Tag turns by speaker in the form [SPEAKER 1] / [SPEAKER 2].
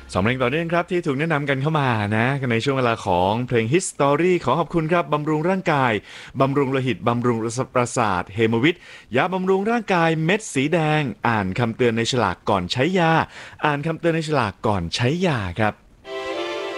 [SPEAKER 1] 2เพลงต่อเนื่องครับที่ถูกแนะนำกันเข้ามานะในช่วงเวลาของเพลง Hit Story ขอขอบคุณครับบำรุงร่างกายบำรุงโลหิตบำรุงประสาทเฮโมวิตยาบำรุงร่างกายเม็ดสีแดงอ่านคำเตือนในฉลากก่อนใช้ยาอ่านคำเตือนในฉลากก่อนใช้ยาครับ